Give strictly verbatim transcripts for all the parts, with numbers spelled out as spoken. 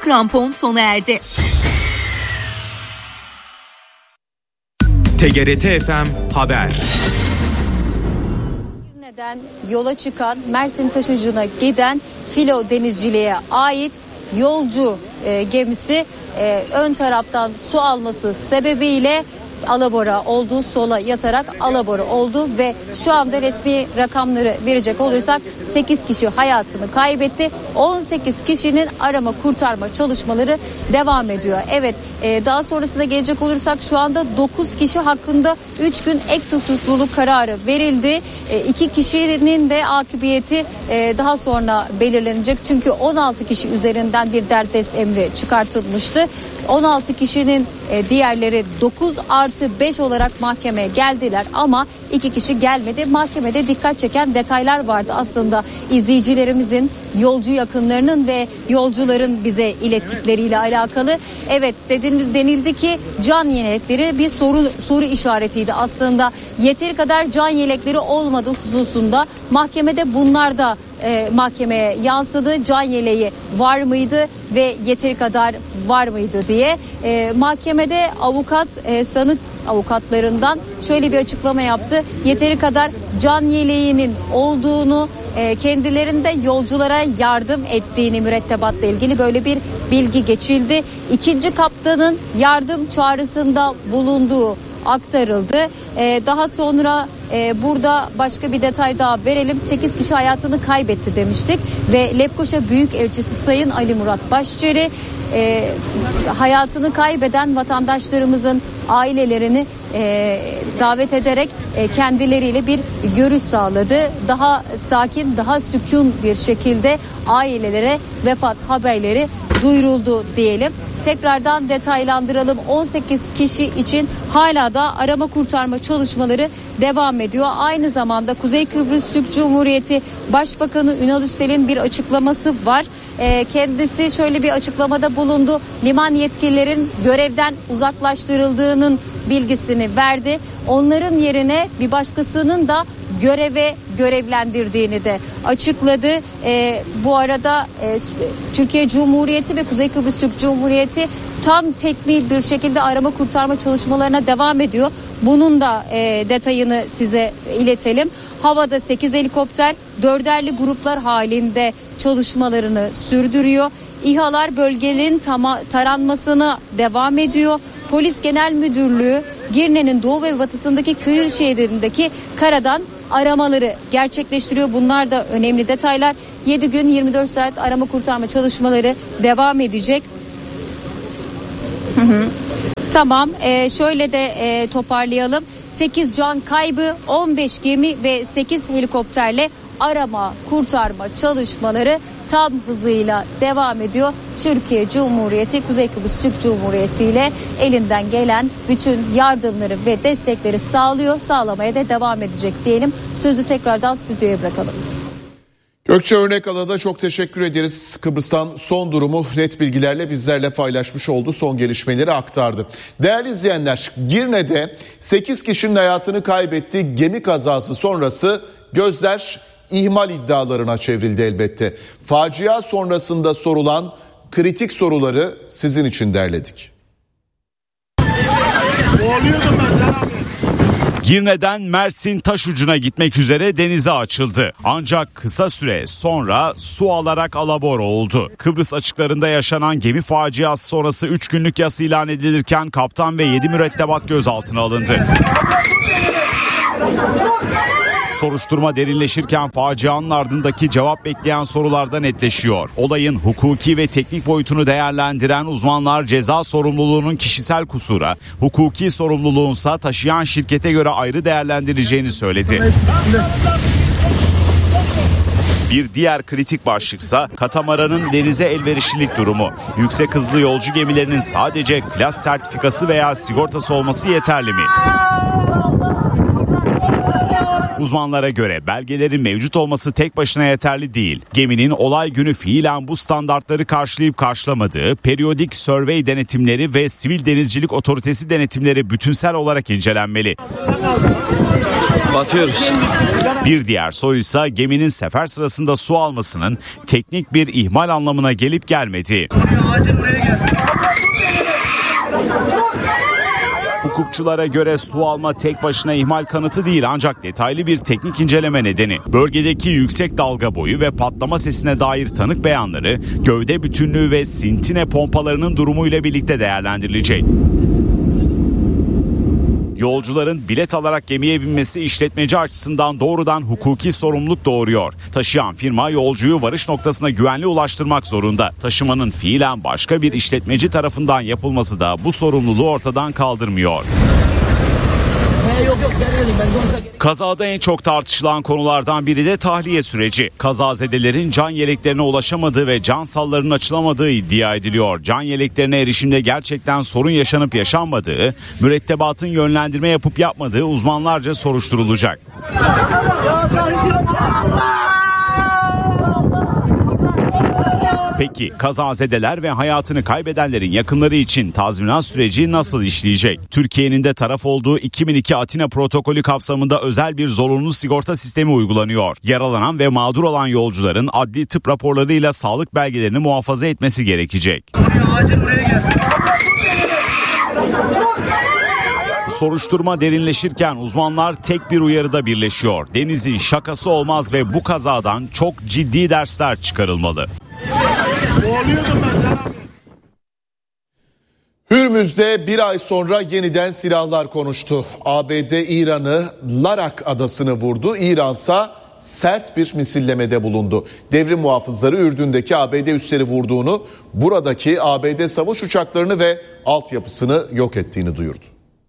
krampon sona erdi. T G R T F M Haber. Neden yola çıkan Mersin taşıyıcına giden Filo Denizciliğe ait yolcu e, gemisi e, ön taraftan su alması sebebiyle alabora oldu, sola yatarak alabora oldu ve şu anda resmi rakamları verecek olursak sekiz kişi hayatını kaybetti. on sekiz kişinin arama kurtarma çalışmaları devam ediyor. Evet, e, daha sonrasında gelecek olursak şu anda dokuz kişi hakkında üç gün ek tutukluluk kararı verildi. E, iki kişinin de akıbiyeti e, daha sonra belirlenecek. Çünkü on altı kişi üzerinden bir derdest emri çıkartılmıştı. on altı kişinin e, diğerleri dokuz artı beş olarak mahkemeye geldiler ama iki kişi gelmedi. Mahkemede dikkat çeken detaylar vardı aslında izleyicilerimizin, yolcu yakınlarının ve yolcuların bize ilettikleriyle alakalı. Evet, denildi ki can yelekleri bir soru soru işaretiydi aslında. Yeteri kadar can yelekleri olmadığı hususunda mahkemede bunlar da e, mahkemeye yansıdı. Can yeleği var mıydı ve yeteri kadar var mıydı diye. E, mahkemede avukat e, sanık avukatlarından şöyle bir açıklama yaptı. Yeteri kadar can yeleğinin olduğunu, e, kendilerinde yolculara yardım ettiğini, mürettebatla ilgili böyle bir bilgi geçildi. İkinci kaptanın yardım çağrısında bulunduğu aktarıldı. Ee, daha sonra e, burada başka bir detay daha verelim. sekiz kişi hayatını kaybetti demiştik ve Lefkoşa Büyükelçisi Sayın Ali Murat Başçeri e, hayatını kaybeden vatandaşlarımızın ailelerini e, davet ederek e, kendileriyle bir görüş sağladı. Daha sakin, daha sükun bir şekilde ailelere vefat haberleri duyuruldu diyelim. Tekrardan detaylandıralım. on sekiz kişi için hala da arama kurtarma çalışmaları devam ediyor. Aynı zamanda Kuzey Kıbrıs Türk Cumhuriyeti Başbakanı Ünal Üstel'in bir açıklaması var. E, kendisi şöyle bir açıklamada bulundu. Liman yetkililerin görevden uzaklaştırıldığının bilgisini verdi. Onların yerine bir başkasının da göreve görevlendirdiğini de açıkladı. E, bu arada e, Türkiye Cumhuriyeti ve Kuzey Kıbrıs Türk Cumhuriyeti tam tekmil bir şekilde arama kurtarma çalışmalarına devam ediyor. Bunun da e, detayını size iletelim. Havada sekiz helikopter dörderli gruplar halinde çalışmalarını sürdürüyor. İHA'lar bölgenin tama, taranmasına devam ediyor. Polis Genel Müdürlüğü Girne'nin doğu ve batısındaki kıyı şehirlerindeki karadan aramaları gerçekleştiriyor. Bunlar da önemli detaylar. yedi gün yirmi dört saat arama kurtarma çalışmaları devam edecek. Hı hı. Tamam, ee, şöyle de e, toparlayalım. sekiz can kaybı, on beş gemi ve sekiz helikopterle arama kurtarma çalışmaları tam hızıyla devam ediyor. Türkiye Cumhuriyeti, Kuzey Kıbrıs Türk Cumhuriyeti ile elinden gelen bütün yardımları ve destekleri sağlıyor, sağlamaya da devam edecek diyelim. Sözü tekrardan stüdyoya bırakalım. Gökçe Örnekal'a da çok teşekkür ederiz. Kıbrıs'tan son durumu net bilgilerle bizlerle paylaşmış oldu. Son gelişmeleri aktardı. Değerli izleyenler, Girne'de sekiz kişinin hayatını kaybettiği gemi kazası sonrası gözler ihmal iddialarına çevrildi elbette. Facia sonrasında sorulan kritik soruları sizin için derledik. Girne'den Mersin Taşucu'na gitmek üzere denize açıldı. Ancak kısa süre sonra su alarak alabora oldu. Kıbrıs açıklarında yaşanan gemi faciası sonrası üç günlük yas ilan edilirken kaptan ve yedi mürettebat gözaltına alındı. Soruşturma derinleşirken facianın ardındaki cevap bekleyen sorularda netleşiyor. Olayın hukuki ve teknik boyutunu değerlendiren uzmanlar ceza sorumluluğunun kişisel kusura, hukuki sorumluluğunsa taşıyan şirkete göre ayrı değerlendirileceğini söyledi. Bir diğer kritik başlıksa katamaranın denize elverişlilik durumu. Yüksek hızlı yolcu gemilerinin sadece klas sertifikası veya sigortası olması yeterli mi? Uzmanlara göre belgelerin mevcut olması tek başına yeterli değil. Geminin olay günü fiilen bu standartları karşılayıp karşılamadığı, periyodik survey denetimleri ve Sivil Denizcilik Otoritesi denetimleri bütünsel olarak incelenmeli. Batıyoruz. Bir diğer soru ise geminin sefer sırasında su almasının teknik bir ihmal anlamına gelip gelmediği. Hukukçulara göre su alma tek başına ihmal kanıtı değil, ancak detaylı bir teknik inceleme nedeni. Bölgedeki yüksek dalga boyu ve patlama sesine dair tanık beyanları, gövde bütünlüğü ve sintine pompalarının durumuyla birlikte değerlendirilecek. Yolcuların bilet alarak gemiye binmesi işletmeci açısından doğrudan hukuki sorumluluk doğuruyor. Taşıyan firma yolcuyu varış noktasına güvenli ulaştırmak zorunda. Taşımanın fiilen başka bir işletmeci tarafından yapılması da bu sorumluluğu ortadan kaldırmıyor. Kazada en çok tartışılan konulardan biri de tahliye süreci. Kazazedelerin can yeleklerine ulaşamadığı ve can sallarının açılamadığı iddia ediliyor. Can yeleklerine erişimde gerçekten sorun yaşanıp yaşanmadığı, mürettebatın yönlendirme yapıp yapmadığı uzmanlarca soruşturulacak. Peki kazazedeler ve hayatını kaybedenlerin yakınları için tazminat süreci nasıl işleyecek? Türkiye'nin de taraf olduğu iki bin iki Atina protokolü kapsamında özel bir zorunlu sigorta sistemi uygulanıyor. Yaralanan ve mağdur olan yolcuların adli tıp raporlarıyla sağlık belgelerini muhafaza etmesi gerekecek. Soruşturma derinleşirken uzmanlar tek bir uyarıda birleşiyor. Denizin şakası olmaz ve bu kazadan çok ciddi dersler çıkarılmalı. Hürmüz'de bir ay sonra yeniden silahlar konuştu. A B D İran'ı Larak adasını vurdu. İran'sa sert bir misillemede bulundu. Devrim muhafızları Ürdün'deki A B D üsleri vurduğunu, buradaki A B D savaş uçaklarını ve altyapısını yok ettiğini duyurdu.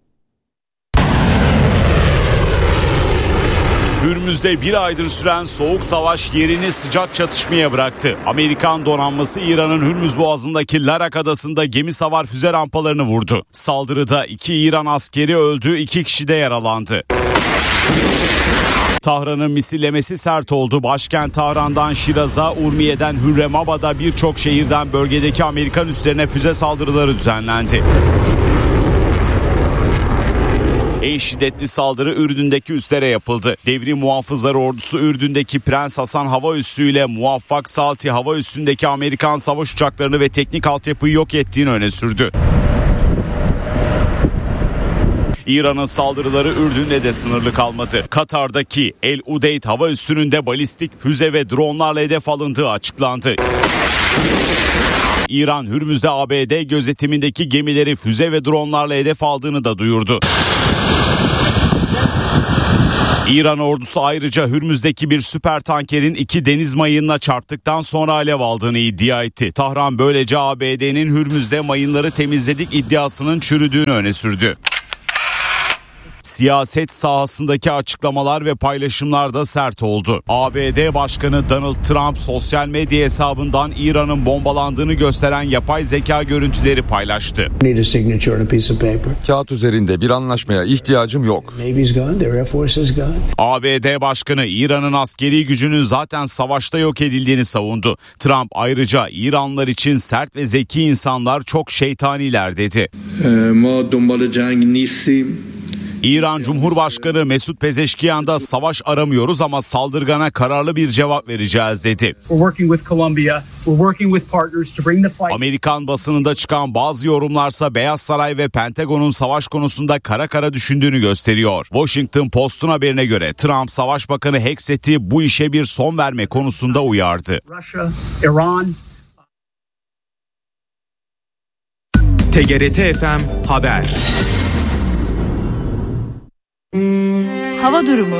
Hürmüz'de bir aydır süren soğuk savaş yerini sıcak çatışmaya bıraktı. Amerikan donanması İran'ın Hürmüz Boğazı'ndaki Larak adasında gemi savar füze rampalarını vurdu. Saldırıda iki İran askeri öldü, iki kişi de yaralandı. Tahran'ın misillemesi sert oldu. Başkent Tahran'dan Şiraz'a, Urmiye'den Hürremabad'a birçok şehirden bölgedeki Amerikan üslerine füze saldırıları düzenlendi. En şiddetli saldırı Ürdün'deki üslere yapıldı. Devrim Muhafızları Ordusu Ürdün'deki Prens Hasan hava üssüyle Muvaffak Salti hava üssündeki Amerikan savaş uçaklarını ve teknik altyapıyı yok ettiğini öne sürdü. İran'ın saldırıları Ürdün'le de sınırlı kalmadı. Katar'daki El Udeyd hava üssünün de balistik füze ve dronlarla hedef alındığı açıklandı. İran Hürmüz'de A B D gözetimindeki gemileri füze ve dronlarla hedef aldığını da duyurdu. İran ordusu ayrıca Hürmüz'deki bir süper tankerin iki deniz mayınına çarptıktan sonra alev aldığını iddia etti. Tahran böylece A B D'nin Hürmüz'de mayınları temizledik iddiasının çürüdüğünü öne sürdü. Siyaset sahasındaki açıklamalar ve paylaşımlar da sert oldu. A B D Başkanı Donald Trump sosyal medya hesabından İran'ın bombalandığını gösteren yapay zeka görüntüleri paylaştı. Kağıt üzerinde bir anlaşmaya ihtiyacım yok. A B D Başkanı İran'ın askeri gücünün zaten savaşta yok edildiğini savundu. Trump ayrıca İranlılar için sert ve zeki insanlar çok şeytaniler dedi. İran Cumhurbaşkanı Mesut Pezeşkiyan da savaş aramıyoruz ama saldırgana kararlı bir cevap vereceğiz dedi. Amerikan basınında çıkan bazı yorumlarsa Beyaz Saray ve Pentagon'un savaş konusunda kara kara düşündüğünü gösteriyor. Washington Post'un haberine göre Trump Savaş Bakanı Hexet'i bu işe bir son verme konusunda uyardı. T G R T F M Haber. Hava durumu.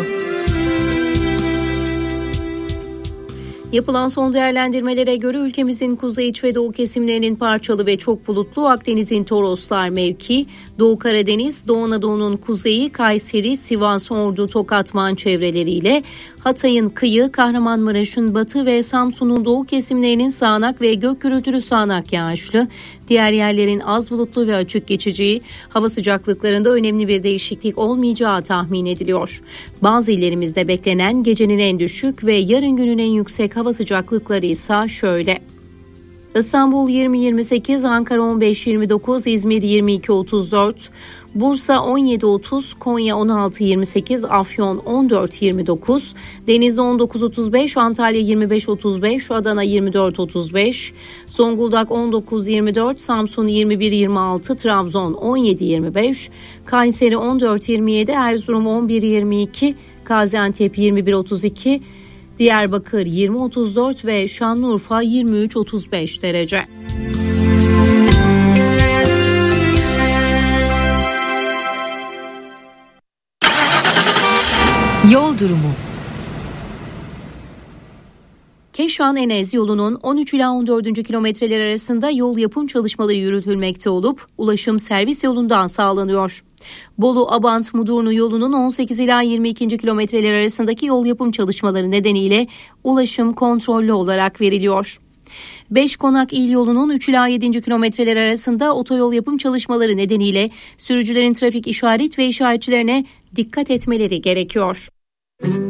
Yapılan son değerlendirmelere göre ülkemizin kuzey iç ve doğu kesimlerinin parçalı ve çok bulutlu, Akdeniz'in Toroslar mevki, Doğu Karadeniz, Doğu Anadolu'nun kuzeyi, Kayseri, Sivas, Ordu, Tokat, Van çevreleriyle Hatay'ın kıyı, Kahramanmaraş'ın batı ve Samsun'un doğu kesimlerinin sağanak ve gök gürültülü sağanak yağışlı, diğer yerlerin az bulutlu ve açık geçeceği, hava sıcaklıklarında önemli bir değişiklik olmayacağı tahmin ediliyor. Bazı illerimizde beklenen gecenin en düşük ve yarın günün en yüksek hava sıcaklıkları ise şöyle: İstanbul yirmi yirmi sekiz, Ankara on beş yirmi dokuz, İzmir yirmi iki otuz dört, Bursa on yedi otuz, Konya on altı yirmi sekiz, Afyon on dört yirmi dokuz, Denizli on dokuz otuz beş, Antalya yirmi beş otuz beş, Adana yirmi dört otuz beş, Zonguldak on dokuz yirmi dört, Samsun yirmi bir yirmi altı, Trabzon on yedi yirmi beş, Kayseri on dört yirmi yedi, Erzurum on bir yirmi iki, Gaziantep yirmi bir otuz iki, Diyarbakır yirmi otuz dört ve Şanlıurfa yirmi üç otuz beş derece. Yol durumu. Keşan-Enez yolunun on üç ila on dördüncü kilometreler arasında yol yapım çalışmaları yürütülmekte olup ulaşım servis yolundan sağlanıyor. Bolu-Abant-Mudurnu yolunun on sekiz ila yirmi ikinci kilometreler arasındaki yol yapım çalışmaları nedeniyle ulaşım kontrollü olarak veriliyor. Beşkonak il yolunun üç ila yedinci kilometreler arasında otoyol yapım çalışmaları nedeniyle sürücülerin trafik işaret ve işaretçilerine dikkat etmeleri gerekiyor.